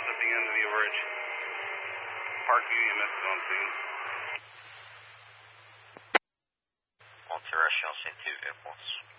vehicles at the end of the bridge. Park EMS is on scene. On terrestrial, send 2 vehicles.